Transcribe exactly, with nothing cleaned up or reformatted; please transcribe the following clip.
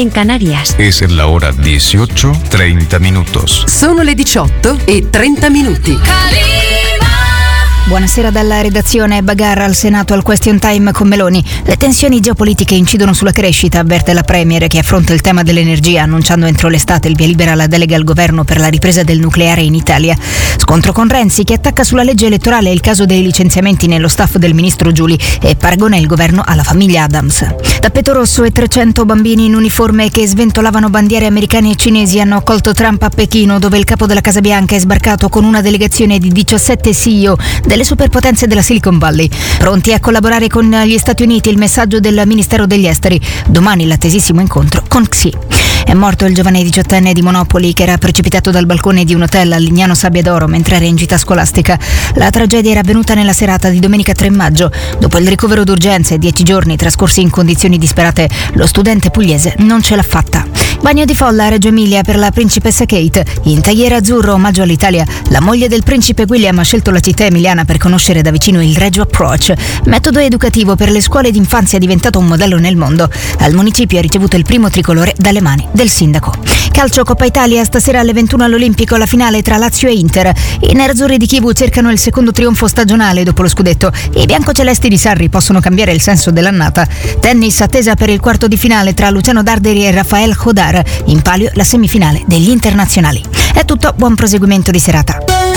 en Canarias. Es la hora dieciocho, treinta minutos. Sono le diciotto e trenta minuti. Buonasera dalla redazione. Bagarra al Senato al question time con Meloni. Le tensioni geopolitiche incidono sulla crescita, avverte la Premier, che affronta il tema dell'energia annunciando entro l'estate il via libera alla delega al governo per la ripresa del nucleare in Italia. Scontro con Renzi, che attacca sulla legge elettorale e il caso dei licenziamenti nello staff del ministro Giuli e paragona il governo alla famiglia Adams. Tappeto rosso e trecento bambini in uniforme che sventolavano bandiere americane e cinesi hanno accolto Trump a Pechino, dove il capo della Casa Bianca è sbarcato con una delegazione di diciassette C E O delle superpotenze della Silicon Valley. Pronti a collaborare con gli Stati Uniti, il messaggio del Ministero degli Esteri. Domani l'attesissimo incontro con Xi. È morto il giovane diciottenne di Monopoli che era precipitato dal balcone di un hotel a Lignano Sabbia d'Oro mentre era in gita scolastica. La tragedia era avvenuta nella serata di domenica tre maggio. Dopo il ricovero d'urgenza e dieci giorni trascorsi in condizioni disperate, lo studente pugliese non ce l'ha fatta. Bagno di folla a Reggio Emilia per la principessa Kate. In tagliere azzurro, omaggio all'Italia, la moglie del principe William ha scelto la città emiliana per conoscere da vicino il Reggio Approach, metodo educativo per le scuole d'infanzia diventato un modello nel mondo. Al municipio ha ricevuto il primo tricolore dalle mani del sindaco. Calcio Coppa Italia, stasera alle ventuno all'Olimpico la finale tra Lazio e Inter. I nerazzurri di Chivu cercano il secondo trionfo stagionale dopo lo scudetto. I biancocelesti di Sarri possono cambiare il senso dell'annata. Tennis attesa per il quarto di finale tra Luciano Darderi e Rafael Hodar. In palio la semifinale degli internazionali. È tutto, buon proseguimento di serata.